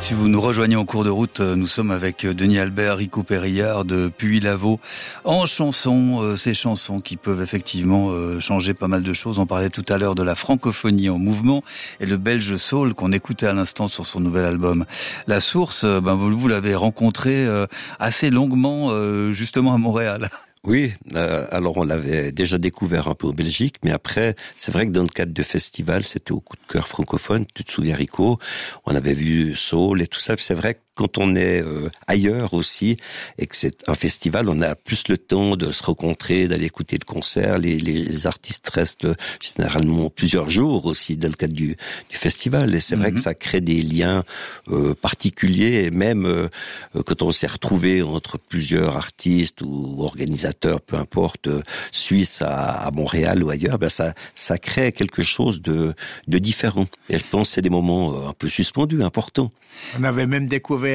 Si vous nous rejoignez en cours de route, nous sommes avec Denis Albert, Rico Périllard de Puy-Lavaux en chansons, ces chansons qui peuvent effectivement changer pas mal de choses. On parlait tout à l'heure de la francophonie en mouvement et le belge soul qu'on écoutait à l'instant sur son nouvel album. La Source, vous l'avez rencontré assez longuement justement à Montréal. Oui, alors on l'avait déjà découvert un peu en Belgique, mais après, c'est vrai que dans le cadre de festival, c'était au coup de cœur francophone, tu te souviens Rico, on avait vu Soul et tout ça, c'est vrai que quand on est ailleurs aussi, et que c'est un festival, on a plus le temps de se rencontrer, d'aller écouter de concerts, les artistes restent généralement plusieurs jours aussi dans le cadre du festival, et c'est vrai que ça crée des liens particuliers, et même quand on s'est retrouvé entre plusieurs artistes ou organisateurs, peu importe, Suisse à Montréal ou ailleurs, ça crée quelque chose de différent. Et je pense que c'est des moments un peu suspendus, importants. On avait même découvert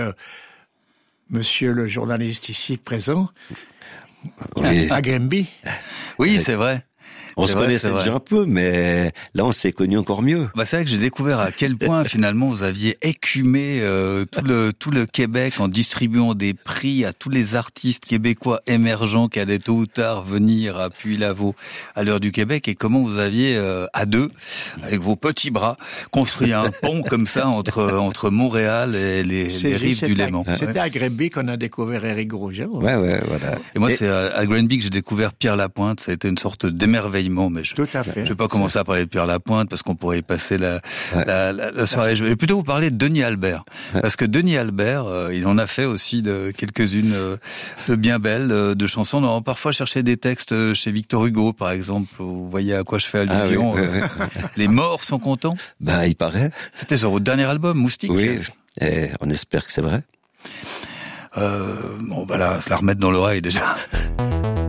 monsieur le journaliste ici présent, oui. à Grimby. Oui, c'est vrai. On se connaissait déjà un peu, mais là, on s'est connus encore mieux. C'est vrai que j'ai découvert à quel point, finalement, vous aviez écumé tout le Québec en distribuant des prix à tous les artistes québécois émergents qui allaient tôt ou tard venir à Puy-Lavaux à l'heure du Québec, et comment vous aviez, à deux, avec vos petits bras, construit un pont comme ça entre Montréal et les rives du Léman. C'était à Grimby qu'on a découvert Éric Grosjean. Ouais, voilà. Et moi, c'est à Grimby que j'ai découvert Pierre Lapointe. Ça a été une sorte d'émerveillement. Mais tout à fait. Je vais pas commencer à parler de Pierre Lapointe parce qu'on pourrait y passer la soirée. Je vais plutôt vous parler de Denis Albert. Parce que Denis Albert, il en a fait aussi quelques-unes de bien belles, de chansons. On a parfois cherché des textes chez Victor Hugo, par exemple. Vous voyez à quoi je fais allusion. Oui. Les morts sont contents. Il paraît. C'était sur votre dernier album, Moustique. Oui, et on espère que c'est vrai. On va se la remettre dans l'oreille déjà.